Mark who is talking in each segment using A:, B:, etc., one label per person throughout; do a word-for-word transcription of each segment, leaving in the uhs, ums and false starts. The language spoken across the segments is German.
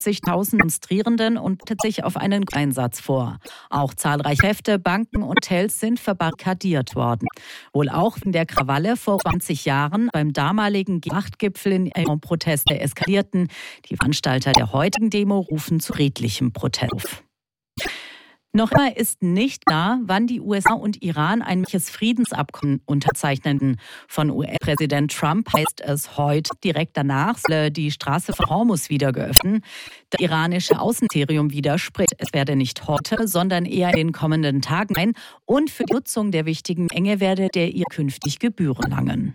A: fünfzigtausend Demonstrierenden und bereitet sich auf einen Einsatz vor. Auch zahlreiche Geschäfte, Banken und Hotels sind verbarrikadiert worden. Wohl auch wegen der Krawalle vor zwanzig Jahren beim damaligen G acht Gipfel in Proteste eskalierten. Die Veranstalter der heutigen Demo rufen zu friedlichem Protest auf. Noch immer ist nicht klar, wann die U S A und Iran ein mögliches Friedensabkommen unterzeichneten. Von U S-Präsident Trump heißt es heute, direkt danach solle die Straße von Hormuz wieder geöffnet. Das iranische Außenministerium widerspricht. Es werde nicht heute, sondern eher in den kommenden Tagen sein. Und für die Nutzung der wichtigen Menge werde der ihr künftig Gebühren langen.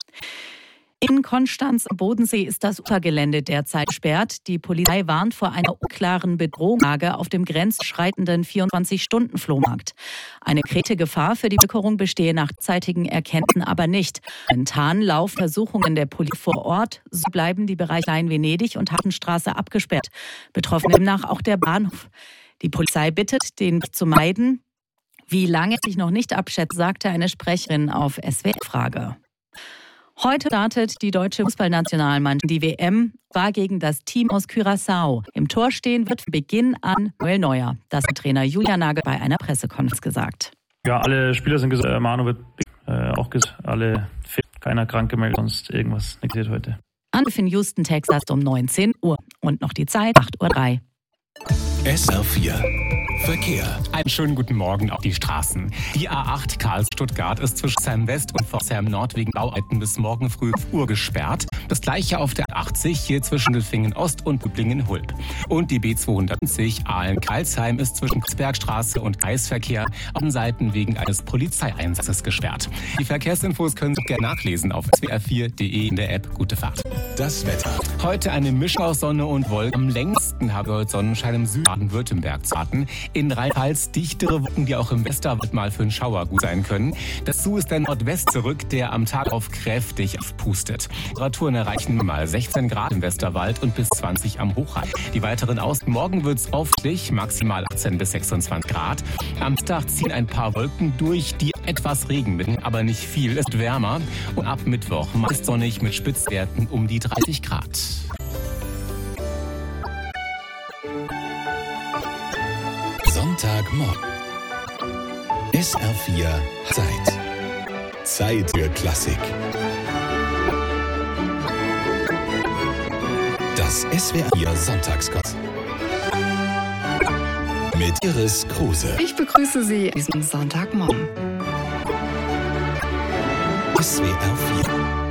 A: In Konstanz am Bodensee ist das Ufergelände derzeit gesperrt. Die Polizei warnt vor einer unklaren Bedrohungslage auf dem grenzschreitenden vierundzwanzig-Stunden-Flohmarkt. Eine konkrete Gefahr für die Bevölkerung bestehe nach zeitigen Erkenntnissen aber nicht. Momentan laufen Versuchungen der Polizei vor Ort. So bleiben die Bereiche Klein-Venedig und Hafenstraße abgesperrt. Betroffen demnach auch der Bahnhof. Die Polizei bittet, den zu meiden. Wie lange sich noch nicht abschätzt, sagte eine Sprecherin auf S W R-Frage. Heute startet die deutsche Fußballnationalmannschaft. Die W M war gegen das Team aus Curaçao. Im Tor stehen wird von Beginn an Manuel Neuer. Das hat Trainer Julian Nagel bei einer Pressekonferenz gesagt.
B: Ja, alle Spieler sind gesund. Manu wird äh, auch gesund. Alle fit. Keiner krank gemeldet, sonst irgendwas nicht passiert heute.
A: Anpfiff in Houston, Texas um neunzehn Uhr. Und noch die Zeit, acht Uhr drei.
C: S R vier Verkehr.
D: Einen schönen guten Morgen auf die Straßen. Die A acht Karls-Stuttgart ist zwischen Sam West und Pforzheim Nord wegen Bauarbeiten bis morgen früh fünf Uhr gesperrt. Das gleiche auf der achtzig hier zwischen Dilfingen Ost und Böblingen-Hulp. Und die B zweihundertzig Aalen-Karlsheim ist zwischen Kreuzbergstraße und Kreisverkehr auf den Seiten wegen eines Polizeieinsatzes gesperrt. Die Verkehrsinfos können Sie gerne nachlesen auf s w r vier punkt d e in der App. Gute Fahrt.
C: Das Wetter.
D: Heute eine Mischung aus Sonne und Wolken. Am längsten haben wir heute Sonnenschein im Süden Baden-Württemberg zu warten. In Rheinland-Pfalz dichtere Wolken, die auch im Westerwald mal für einen Schauer gut sein können. Dazu ist der Nordwest zurück, der am Tag auf kräftig aufpustet. Temperaturen erreichen mal sechzehn Grad im Westerwald und bis zwanzig am Hochrhein. Die weiteren Aussichten: Morgen wird es oftlich, maximal achtzehn bis sechsundzwanzig Grad. Am Tag ziehen ein paar Wolken durch, die etwas Regen bringen, aber nicht viel. Es ist wärmer und ab Mittwoch meist sonnig mit Spitzwerten um die dreißig Grad.
C: Sonntagmorgen. S R vier Zeit. Zeit für Klassik. Das S W R vier Sonntagsgoss. Mit Iris Kruse.
E: Ich begrüße Sie diesen Sonntagmorgen.
C: S W R vier